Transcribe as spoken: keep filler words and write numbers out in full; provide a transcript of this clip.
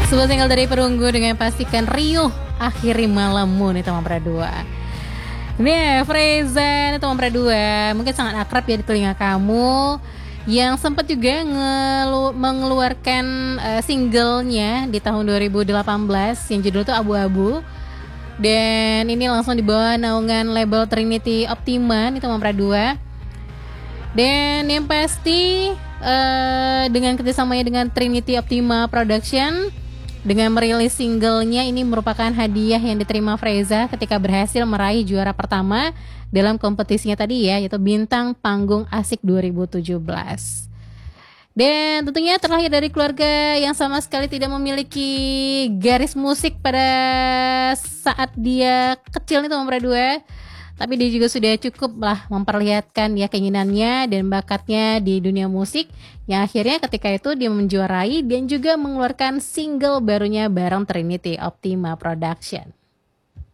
Sebuah single dari Perunggu dengan pastikan riuh akhiri malammu nih teman berdua. Nih Freza nih teman berdua, mungkin sangat akrab ya di telinga kamu, yang sempat juga ngelu- mengeluarkan uh, singlenya di tahun dua ribu delapan belas yang judul tuh Abu-Abu. Dan ini langsung dibawa naungan label Trinity Optima nih teman berdua. Dan yang pasti uh, dengan kerjasamanya dengan Trinity Optima Production, dengan merilis singlenya ini merupakan hadiah yang diterima Freza ketika berhasil meraih juara pertama dalam kompetisinya tadi ya, yaitu Bintang Panggung Asik dua ribu tujuh belas. Dan tentunya terlahir dari keluarga yang sama sekali tidak memiliki garis musik pada saat dia kecil nih teman berdua. Tapi dia juga sudah cukup lah memperlihatkan ya keinginannya dan bakatnya di dunia musik, yang akhirnya ketika itu dia menjuarai dan juga mengeluarkan single barunya bareng Trinity Optima Production.